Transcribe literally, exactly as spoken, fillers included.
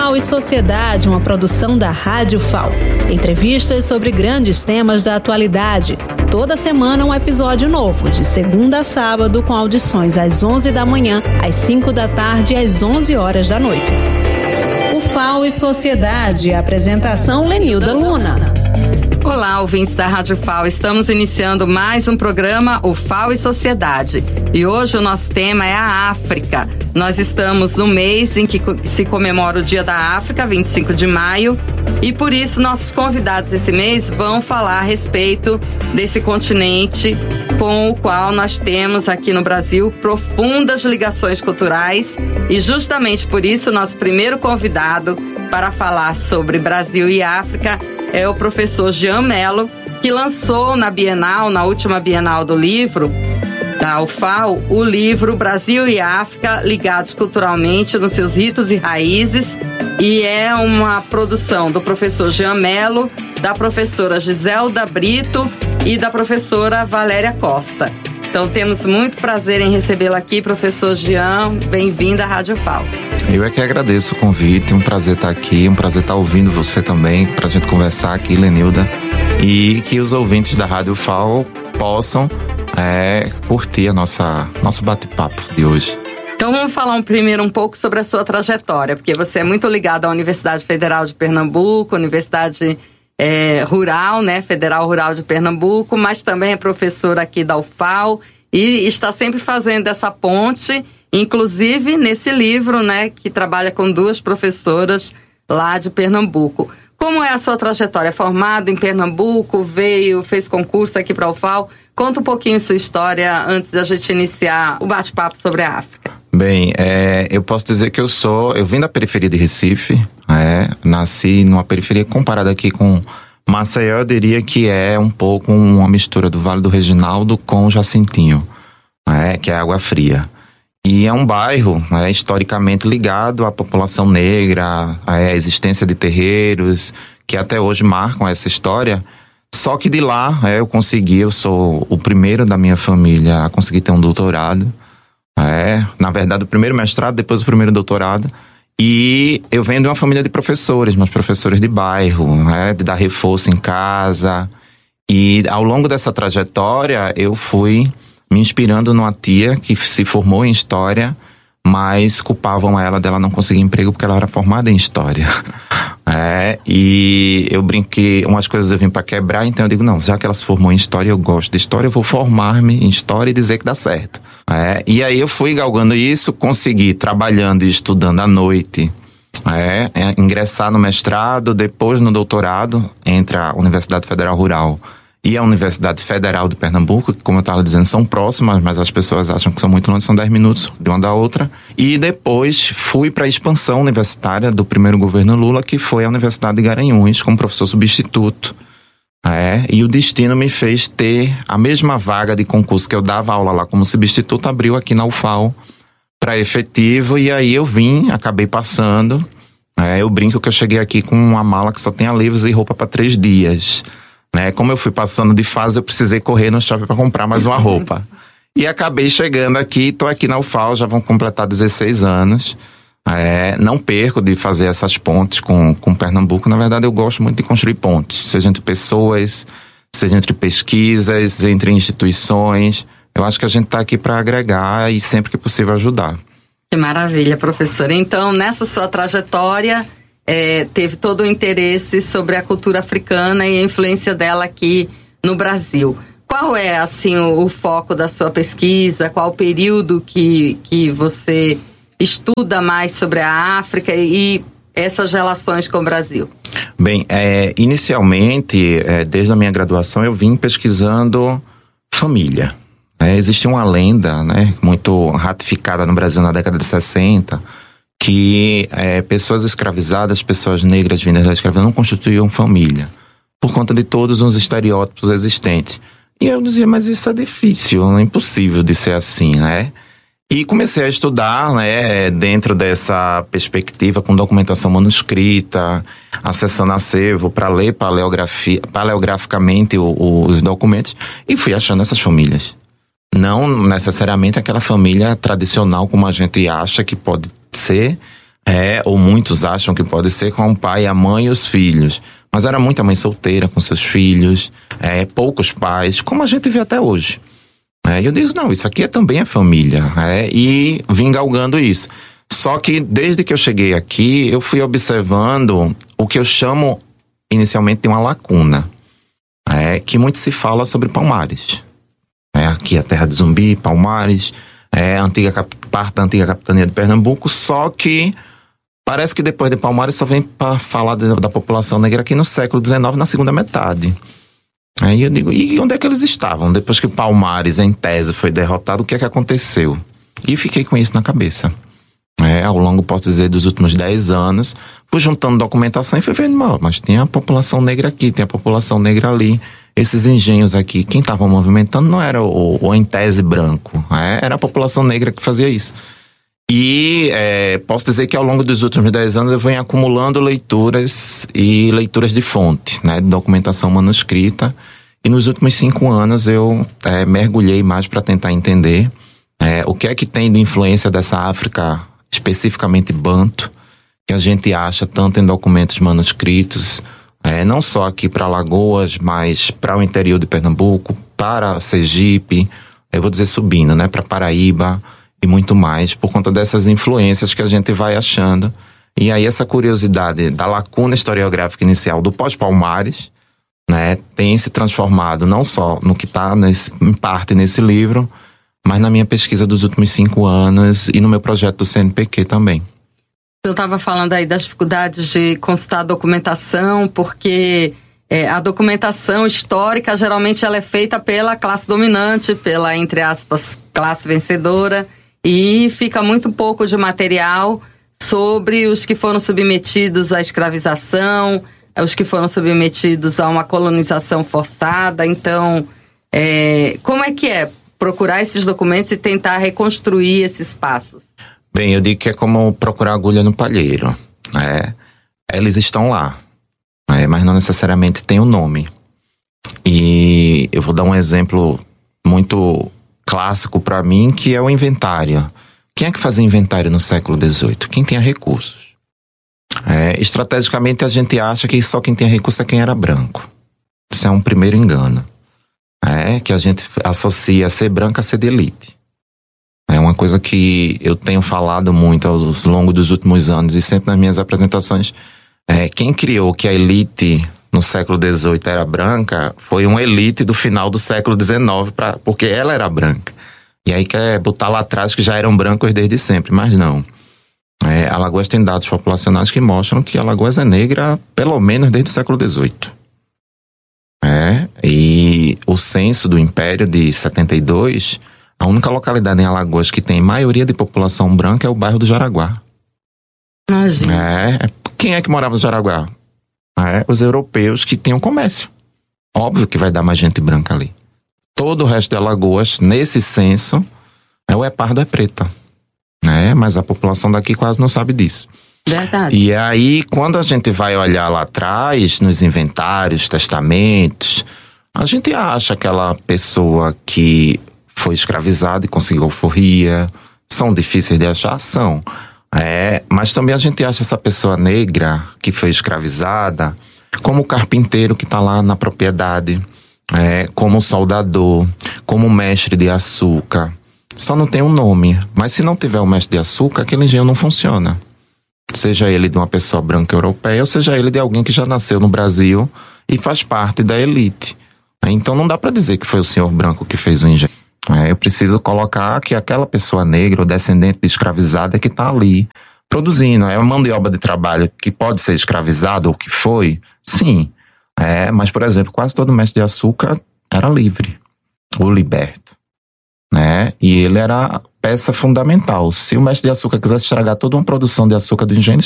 F A O e Sociedade, uma produção da Rádio F A O. Entrevistas sobre grandes temas da atualidade. Toda semana um episódio novo, de segunda a sábado, com audições às onze da manhã, às cinco da tarde e às onze horas da noite. O F A O e Sociedade, apresentação Lenilda Luna. Olá, ouvintes da Rádio F A O. Estamos iniciando mais um programa, o F A O e Sociedade. E hoje o nosso tema é a África. Nós estamos no mês em que se comemora o Dia da África, vinte e cinco de maio, e por isso nossos convidados desse mês vão falar a respeito desse continente com o qual nós temos aqui no Brasil profundas ligações culturais, e justamente por isso nosso primeiro convidado para falar sobre Brasil e África é o professor Jean Mello, que lançou na Bienal, na última Bienal do livro da U F A O, o livro Brasil e África, ligados culturalmente nos seus ritos e raízes, e é uma produção do professor Jean Mello, da professora Giselda Brito e da professora Valéria Costa. Então temos muito prazer em recebê-la aqui, professor Jean, bem-vindo à Rádio F A O. Eu é que agradeço o convite, um prazer estar aqui, um prazer estar ouvindo você também, pra gente conversar aqui, Lenilda, e que os ouvintes da Rádio F A O possam é, curtir a nossa, nosso bate-papo de hoje. Então vamos falar um, primeiro um pouco sobre a sua trajetória, porque você é muito ligado à Universidade Federal de Pernambuco, Universidade é, Rural, né, Federal Rural de Pernambuco, mas também é professor aqui da U F A O e está sempre fazendo essa ponte, inclusive nesse livro, né, que trabalha com duas professoras lá de Pernambuco. Como é a sua trajetória? Formado em Pernambuco, veio, fez concurso aqui para a U F A O. Conta um pouquinho sua história antes da gente iniciar o bate-papo sobre a África. Bem, é, eu posso dizer que eu sou, eu vim da periferia de Recife, é, nasci numa periferia comparada aqui com Maceió, eu diria que é um pouco uma mistura do Vale do Reginaldo com Jacintinho, é, que é Água Fria. E é um bairro, né, historicamente ligado à população negra, à existência de terreiros, que até hoje marcam essa história. Só que de lá é, eu consegui, eu sou o primeiro da minha família a conseguir ter um doutorado. É, na verdade, o primeiro mestrado, depois o primeiro doutorado. E eu venho de uma família de professores, mas professores de bairro, é, de dar reforço em casa. E ao longo dessa trajetória, eu fui me inspirando numa tia que se formou em História, mas culpavam ela dela não conseguir emprego porque ela era formada em História. É, e eu brinco que umas coisas eu vim para quebrar, então eu digo, não, já que ela se formou em História, eu gosto de História, eu vou formar-me em História e dizer que dá certo. É, e aí eu fui galgando isso, consegui, trabalhando e estudando à noite, é, é, ingressar no mestrado, depois no doutorado, entre a Universidade Federal Rural e a Universidade Federal de Pernambuco, que, como eu estava dizendo, são próximas, mas as pessoas acham que são muito longe, são dez minutos de uma da outra. E depois fui para a expansão universitária do primeiro governo Lula, que foi a Universidade de Garanhuns, como professor substituto. É, e o destino me fez ter a mesma vaga de concurso que eu dava aula lá como substituto, abriu aqui na U F A O para efetivo, e aí eu vim, acabei passando. É, eu brinco que eu cheguei aqui com uma mala que só tinha livros e roupa para três dias. Né? Como eu fui passando de fase, eu precisei correr no shopping para comprar mais uma roupa. E acabei chegando aqui, tô aqui na U F A O, já vão completar dezesseis anos. É, não perco de fazer essas pontes com, com Pernambuco. Na verdade, eu gosto muito de construir pontes, seja entre pessoas, seja entre pesquisas, entre instituições. Eu acho que a gente está aqui para agregar e sempre que possível ajudar. Que maravilha, professora. Então, nessa sua trajetória, É, teve todo o interesse sobre a cultura africana e a influência dela aqui no Brasil. Qual é, assim, o, o foco da sua pesquisa? Qual o período que, que você estuda mais sobre a África e essas relações com o Brasil? Bem, é, inicialmente, é, desde a minha graduação, eu vim pesquisando família. É, existe uma lenda, né, muito ratificada no Brasil na década de sessenta, que é, pessoas escravizadas, pessoas negras vindas da escravidão não constituíam família, por conta de todos os estereótipos existentes. E eu dizia, mas isso é difícil, é impossível de ser assim, né? E comecei a estudar, né, dentro dessa perspectiva, com documentação manuscrita, acessando acervo para ler paleografia, paleograficamente o, o, os documentos, e fui achando essas famílias. Não necessariamente aquela família tradicional como a gente acha que pode ser, É, ou muitos acham que pode ser com o pai, a mãe e os filhos. Mas era muita mãe solteira com seus filhos, é, poucos pais, como a gente vê até hoje. É, e eu disse, não, isso aqui é, também é família. É, e vim galgando isso. Só que desde que eu cheguei aqui, eu fui observando o que eu chamo inicialmente de uma lacuna. É, que muito se fala sobre Palmares. É, aqui é a terra de Zumbi, Palmares, é a antiga, parte da antiga capitania de Pernambuco, só que parece que depois de Palmares só vem para falar de, da população negra aqui no século dezenove, na segunda metade. Aí eu digo, e onde é que eles estavam? Depois que Palmares, em tese, foi derrotado, o que é que aconteceu? E fiquei com isso na cabeça. É, ao longo, posso dizer, dos últimos dez anos, fui juntando documentação e fui vendo, mal, mas tem a população negra aqui, tem a população negra ali. Esses engenhos aqui, quem estava movimentando não era o, o em tese branco, é, era a população negra que fazia isso. E é, posso dizer que ao longo dos últimos dez anos eu venho acumulando leituras e leituras de fonte, né, de documentação manuscrita. E nos últimos cinco anos eu é, mergulhei mais para tentar entender é, o que é que tem de influência dessa África, especificamente banto, que a gente acha tanto em documentos manuscritos, é, não só aqui para Alagoas, mas para o interior de Pernambuco, para Sergipe, eu vou dizer subindo, né, para Paraíba e muito mais, por conta dessas influências que a gente vai achando. E aí essa curiosidade da lacuna historiográfica inicial do pós-Palmares, né, tem se transformado não só no que está em parte nesse livro, mas na minha pesquisa dos últimos cinco anos e no meu projeto do C N P Q também. Eu estava falando aí das dificuldades de consultar a documentação, porque é, a documentação histórica geralmente ela é feita pela classe dominante, pela, entre aspas, classe vencedora, e fica muito pouco de material sobre os que foram submetidos à escravização, os que foram submetidos a uma colonização forçada. Então, é, como é que é procurar esses documentos e tentar reconstruir esses passos? Bem, eu digo que é como procurar agulha no palheiro. É, eles estão lá, é, mas não necessariamente tem o nome. E eu vou dar um exemplo muito clássico para mim, que é o inventário. Quem é que fazia inventário no século dezoito? Quem tinha recursos. É, estrategicamente a gente acha que só quem tinha recurso é quem era branco. Isso é um primeiro engano. É, que a gente associa ser branco a ser de elite. É uma coisa que eu tenho falado muito ao longo dos últimos anos e sempre nas minhas apresentações. É, quem criou que a elite no século dezoito era branca foi uma elite do final do século dezenove, pra, porque ela era branca. E aí quer botar lá atrás que já eram brancos desde sempre, mas não. É, Alagoas tem dados populacionais que mostram que Alagoas é negra pelo menos desde o século dezoito. É, e o censo do Império de setenta e dois, a única localidade em Alagoas que tem maioria de população branca é o bairro do Jaraguá. Imagina. É, quem é que morava no Jaraguá? É, os europeus que tinham comércio. Óbvio que vai dar mais gente branca ali. Todo o resto de Alagoas, nesse censo, é ou é parda ou é preta. É, mas a população daqui quase não sabe disso. Verdade. E aí, quando a gente vai olhar lá atrás, nos inventários, testamentos, a gente acha aquela pessoa que foi escravizada e conseguiu alforria. São difíceis de achar? São. É, mas também a gente acha essa pessoa negra que foi escravizada como o carpinteiro que está lá na propriedade, é, como o soldador, como o mestre de açúcar. Só não tem um nome. Mas se não tiver o mestre de açúcar, aquele engenho não funciona. Seja ele de uma pessoa branca europeia, ou seja ele de alguém que já nasceu no Brasil e faz parte da elite. Então não dá para dizer que foi o senhor branco que fez o engenho. É, eu preciso colocar que aquela pessoa negra ou descendente de escravizada que está ali produzindo. É uma mão de obra de trabalho que pode ser escravizada ou que foi? Sim. É, mas, por exemplo, quase todo mestre de açúcar era livre ou liberto. Né? E ele era peça fundamental. Se o mestre de açúcar quisesse estragar toda uma produção de açúcar do engenho,